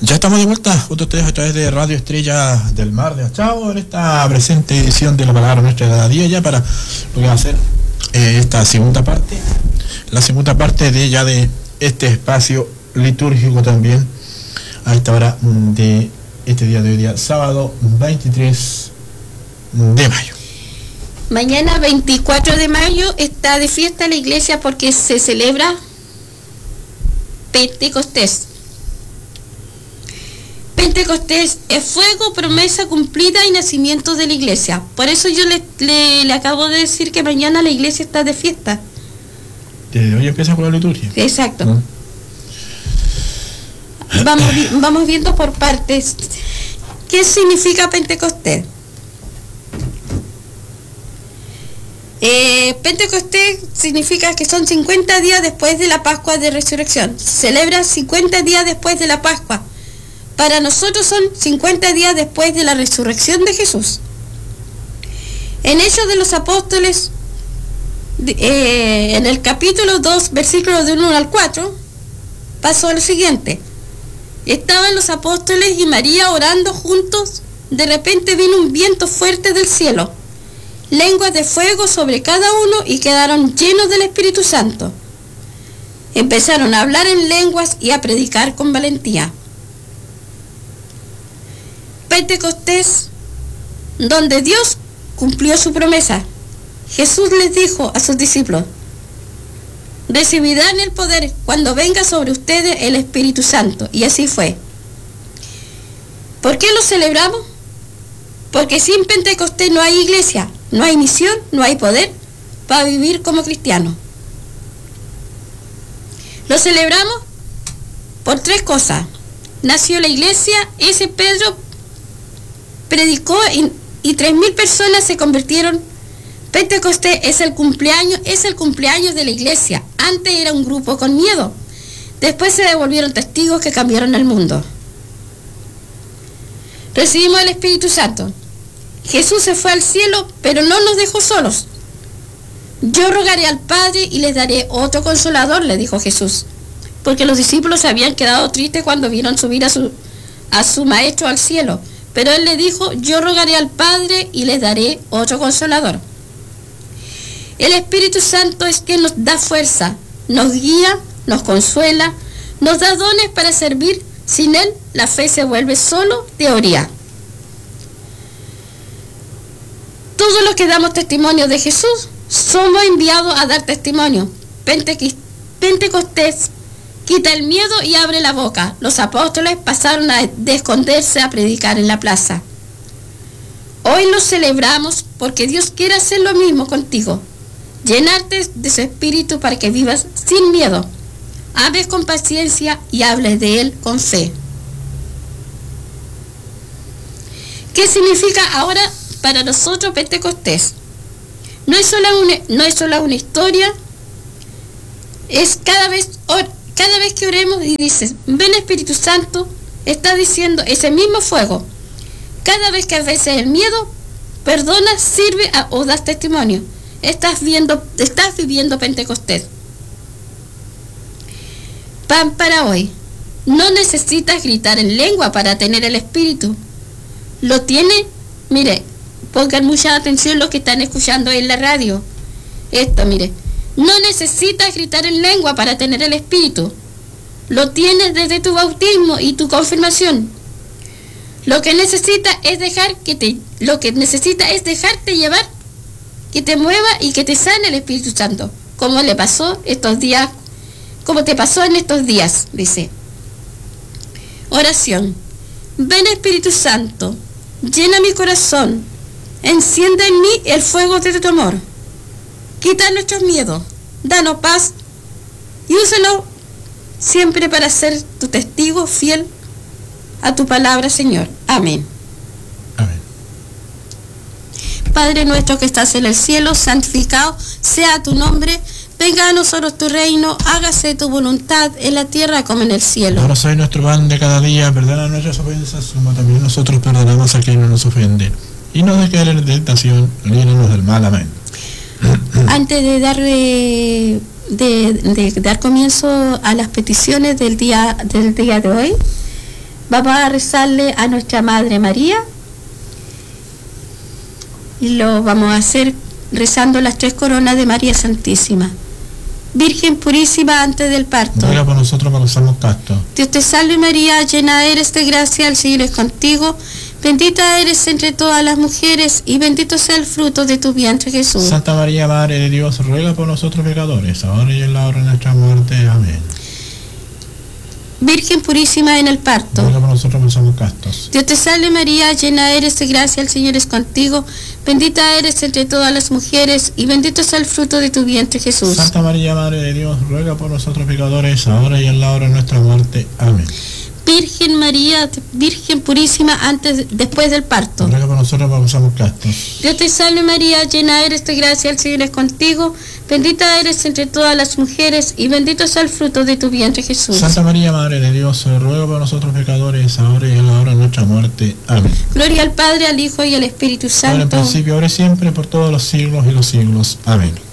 Ya estamos de vuelta junto a ustedes a través de Radio Estrella del Mar de Achao en esta presente edición de la palabra nuestra de cada día, ya para lo que va a ser esta segunda parte, la segunda parte de este espacio litúrgico también a esta hora de este día de hoy, día sábado 23 de mayo. Mañana 24 de mayo está de fiesta la iglesia porque se celebra Pentecostés. Pentecostés es fuego, promesa cumplida y nacimiento de la iglesia. Por eso yo le acabo de decir que mañana la iglesia está de fiesta. Desde hoy empieza con la liturgia. Exacto. Vamos viendo por partes. ¿Qué significa Pentecostés? Pentecostés significa que son 50 días después de la Pascua de Resurrección. Se celebra 50 días después de la Pascua. Para nosotros son 50 días después de la resurrección de Jesús. En Hechos de los Apóstoles, en el capítulo 2, versículos de 1 al 4, pasó lo siguiente. Estaban los apóstoles y María orando juntos. De repente vino un viento fuerte del cielo, lenguas de fuego sobre cada uno, y quedaron llenos del Espíritu Santo. Empezaron a hablar en lenguas y a predicar con valentía. Pentecostés, donde Dios cumplió su promesa. Jesús les dijo a sus discípulos: recibirán el poder cuando venga sobre ustedes el Espíritu Santo. Y así fue. ¿Por qué lo celebramos? Porque sin Pentecostés no hay iglesia, no hay misión, no hay poder para vivir como cristianos. Lo celebramos por tres cosas. Nació la iglesia, ese Pedro predicó y 3.000 personas se convirtieron. Pentecostés es el cumpleaños de la iglesia. Antes era un grupo con miedo. Después se devolvieron testigos que cambiaron el mundo. Recibimos el Espíritu Santo. Jesús se fue al cielo, pero no nos dejó solos. Yo rogaré al Padre y les daré otro consolador, le dijo Jesús. Porque los discípulos se habían quedado tristes cuando vieron subir a su maestro al cielo. Pero él le dijo: yo rogaré al Padre y les daré otro consolador. El Espíritu Santo es quien nos da fuerza, nos guía, nos consuela, nos da dones para servir. Sin él, la fe se vuelve solo teoría. Todos los que damos testimonio de Jesús somos enviados a dar testimonio. Pentecostés quita el miedo y abre la boca. Los apóstoles pasaron de esconderse a predicar en la plaza. Hoy lo celebramos porque Dios quiere hacer lo mismo contigo. Llenarte de su espíritu para que vivas sin miedo. Hables con paciencia y hables de él con fe. ¿Qué significa ahora para nosotros Pentecostés? No es solo una historia. Es cada vez que oremos y dices: ven Espíritu Santo, está diciendo ese mismo fuego. Cada vez que a veces el miedo, perdona, sirve o das testimonio. Estás viviendo Pentecostés. Pan para hoy. No necesitas gritar en lengua para tener el Espíritu. Lo tiene. Mire, pongan mucha atención los que están escuchando en la radio. Mire. No necesitas gritar en lengua para tener el Espíritu. Lo tienes desde tu bautismo y tu confirmación. Lo que necesita es dejarte llevar, que te mueva y que te sane el Espíritu Santo, como le pasó estos días, como te pasó en estos días, dice. Oración. Ven Espíritu Santo, llena mi corazón, enciende en mí el fuego de tu amor. Quita nuestros miedos, danos paz y úsalo siempre para ser tu testigo fiel a tu palabra, Señor. Amén. Amén. Padre nuestro que estás en el cielo, santificado sea tu nombre. Venga a nosotros tu reino, hágase tu voluntad en la tierra como en el cielo. Ahora soy nuestro pan de cada día, perdona nuestras ofensas, como también nosotros perdonamos a quienes nos ofenden. Y no dejes caer en tentación, líbranos del mal. Amén. Antes de dar comienzo a las peticiones del día de hoy, Vamos a rezarle a nuestra Madre María. Y lo vamos a hacer rezando las 3 coronas de María Santísima. Virgen purísima antes del parto. Ruega por nosotros para que seamos castos. Dios te salve María, llena eres de gracia, el Señor es contigo. Bendita eres entre todas las mujeres y bendito sea el fruto de tu vientre Jesús. Santa María, Madre de Dios, ruega por nosotros pecadores, ahora y en la hora de nuestra muerte. Amén. Virgen purísima en el parto. Ruega por nosotros para que seamos castos. Dios te salve María, llena eres de gracia, el Señor es contigo. Bendita eres entre todas las mujeres y bendito sea el fruto de tu vientre Jesús. Santa María, Madre de Dios, ruega por nosotros pecadores, ahora y en la hora de nuestra muerte. Amén. Virgen María, Virgen purísima después del parto. Ruega por nosotros para que seamos castos. Dios te salve María, llena eres de gracia, el Señor es contigo. Bendita eres entre todas las mujeres y bendito sea el fruto de tu vientre Jesús. Santa María, Madre de Dios, ruega por nosotros pecadores, ahora y en la hora de nuestra muerte. Amén. Gloria al Padre, al Hijo y al Espíritu Ahora en Santo. principio, ahora y siempre, por todos los siglos y los siglos. Amén.